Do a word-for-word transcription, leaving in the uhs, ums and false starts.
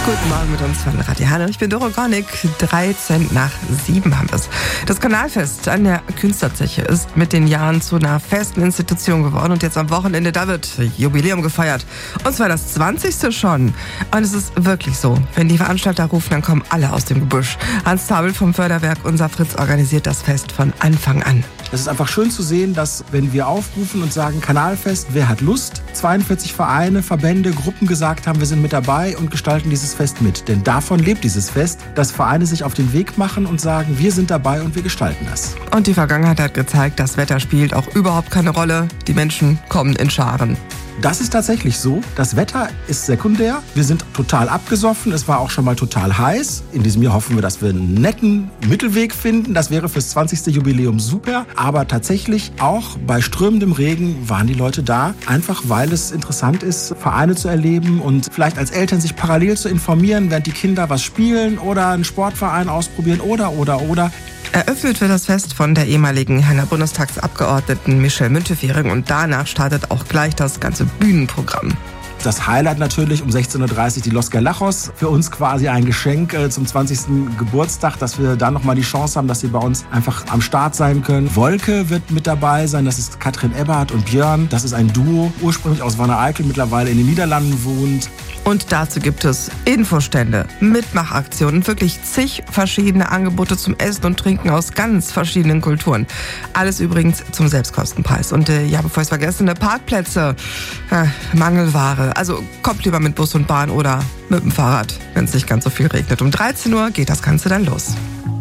Guten Morgen mit uns von Radio Hanau. Ich bin Doro Gornik. dreizehn nach sieben haben wir es. Das Kanalfest an der Künstlerzeche ist mit den Jahren zu einer festen Institution geworden. Und jetzt am Wochenende, da wird Jubiläum gefeiert. Und zwar das zwanzigste schon. Und es ist wirklich so. Wenn die Veranstalter rufen, dann kommen alle aus dem Gebüsch. Hans Zabel vom Förderwerk Unser Fritz organisiert das Fest von Anfang an. Es ist einfach schön zu sehen, dass wenn wir aufrufen und sagen Kanalfest, wer hat Lust, zweiundvierzig Vereine, Verbände, Gruppen gesagt haben, wir sind mit dabei und gestalten dieses Fest mit. Denn davon lebt dieses Fest, dass Vereine sich auf den Weg machen und sagen, wir sind dabei und wir gestalten das. Und die Vergangenheit hat gezeigt, das Wetter spielt auch überhaupt keine Rolle. Die Menschen kommen in Scharen. Das ist tatsächlich so. Das Wetter ist sekundär. Wir sind total abgesoffen. Es war auch schon mal total heiß. In diesem Jahr hoffen wir, dass wir einen netten Mittelweg finden. Das wäre fürs zwanzigste Jubiläum super. Aber tatsächlich auch bei strömendem Regen waren die Leute da. Einfach weil es interessant ist, Vereine zu erleben und vielleicht als Eltern sich parallel zu informieren, während die Kinder was spielen oder einen Sportverein ausprobieren oder, oder, oder. Eröffnet wird das Fest von der ehemaligen Hanauer Bundestagsabgeordneten Michelle Müntefering und danach startet auch gleich das ganze Bühnenprogramm. Das Highlight natürlich um sechzehn Uhr dreißig die Los Galachos. Für uns quasi ein Geschenk äh, zum zwanzigsten Geburtstag, dass wir da nochmal die Chance haben, dass sie bei uns einfach am Start sein können. Wolke wird mit dabei sein, das ist Katrin Eberhardt und Björn. Das ist ein Duo, ursprünglich aus Wanne-Eickel, mittlerweile in den Niederlanden wohnt. Und dazu gibt es Infostände, Mitmachaktionen und wirklich zig verschiedene Angebote zum Essen und Trinken aus ganz verschiedenen Kulturen. Alles übrigens zum Selbstkostenpreis. Und äh, ja, bevor ich es vergesse, Parkplätze, äh, Mangelware. Also kommt lieber mit Bus und Bahn oder mit dem Fahrrad, wenn es nicht ganz so viel regnet. Um dreizehn Uhr geht das Ganze dann los.